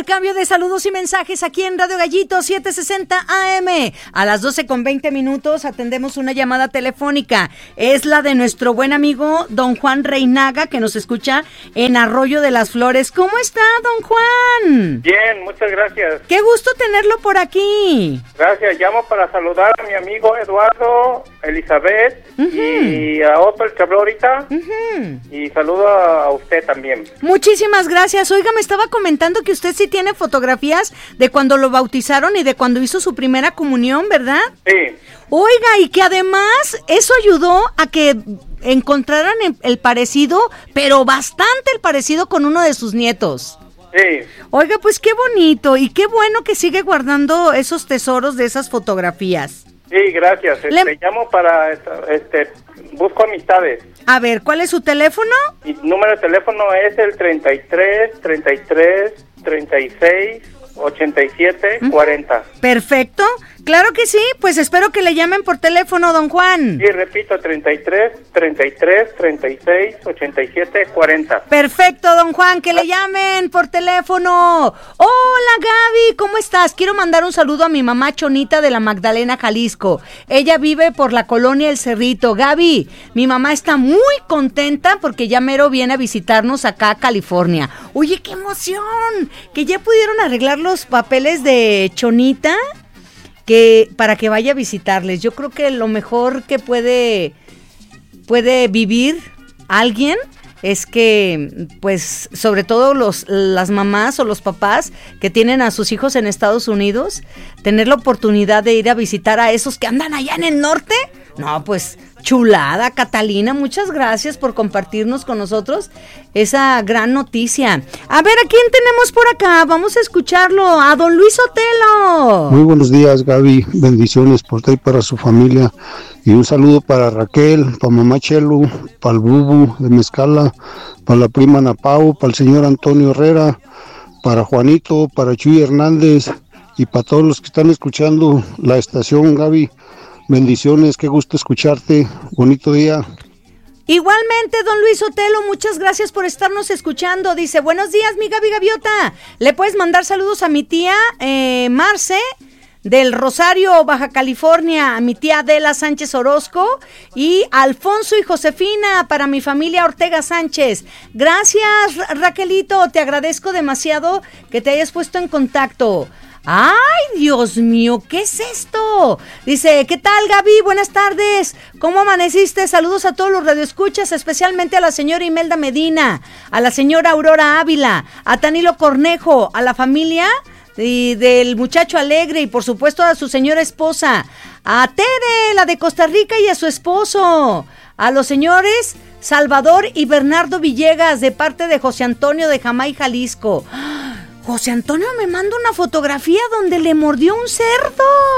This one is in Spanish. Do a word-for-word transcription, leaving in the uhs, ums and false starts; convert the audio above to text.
intercambio de saludos y mensajes aquí en Radio Gallito setecientos sesenta A M. A las doce con veinte minutos atendemos una llamada telefónica. Es la de nuestro buen amigo don Juan Reinaga, que nos escucha en Arroyo de las Flores. ¿Cómo está, don Juan? Bien, muchas gracias. Qué gusto tenerlo por aquí. Gracias, llamo para saludar a mi amigo Eduardo, Elizabeth, uh-huh. y a Otto, el que habló ahorita, uh-huh. y saludo a usted también. Muchísimas gracias. Oiga, me estaba comentando que usted sí tiene fotografías de cuando lo bautizaron y de cuando hizo su primera comunión, ¿verdad? Sí. Oiga, y que además eso ayudó a que encontraran el parecido, pero bastante el parecido con uno de sus nietos. Sí. Oiga, pues qué bonito y qué bueno que sigue guardando esos tesoros de esas fotografías. Sí, gracias. Este, Le... llamo para, este, busco amistades. A ver, ¿cuál es su teléfono? Mi número de teléfono es el treinta y tres, treinta y tres, treinta y seis, ochenta y siete, cuarenta. Perfecto. Claro que sí, pues espero que le llamen por teléfono, don Juan. Sí, repito, treinta y tres, treinta y tres, treinta y seis, ochenta y siete, cuarenta. Perfecto, don Juan, que le llamen por teléfono. Hola, Gaby, ¿cómo estás? Quiero mandar un saludo a mi mamá Chonita de la Magdalena, Jalisco. Ella vive por la colonia El Cerrito. Gaby, mi mamá está muy contenta porque ya mero viene a visitarnos acá a California. Oye, qué emoción, que ya pudieron arreglar los papeles de Chonita, que para que vaya a visitarles. Yo creo que lo mejor que puede puede vivir alguien es que, pues, sobre todo los las mamás o los papás que tienen a sus hijos en Estados Unidos, tener la oportunidad de ir a visitar a esos que andan allá en el norte. No, pues, chulada, Catalina, muchas gracias por compartirnos con nosotros esa gran noticia. A ver, ¿a quién tenemos por acá? Vamos a escucharlo, a don Luis Otelo. Muy buenos días, Gaby, bendiciones por ti y para su familia, y un saludo para Raquel, para mamá Chelo, para el Bubu de Mezcala, para la prima Napau, para el señor Antonio Herrera, para Juanito, para Chuy Hernández, y para todos los que están escuchando la estación, Gaby. Bendiciones, qué gusto escucharte, bonito día. Igualmente, don Luis Otelo, muchas gracias por estarnos escuchando. Dice, buenos días, mi Gaby Gaviota. ¿Le puedes mandar saludos a mi tía eh, Marce, del Rosario, Baja California, a mi tía Adela Sánchez Orozco, y Alfonso y Josefina, para mi familia Ortega Sánchez? Gracias, Raquelito, te agradezco demasiado que te hayas puesto en contacto. ¡Ay, Dios mío! ¿Qué es esto? Dice, ¿qué tal, Gaby? Buenas tardes. ¿Cómo amaneciste? Saludos a todos los radioescuchas, especialmente a la señora Imelda Medina, a la señora Aurora Ávila, a Tanilo Cornejo, a la familia y del muchacho alegre y por supuesto a su señora esposa, a Tere, la de Costa Rica, y a su esposo, a los señores Salvador y Bernardo Villegas, de parte de José Antonio de Jamay, Jalisco. José Antonio me manda una fotografía donde le mordió un cerdo.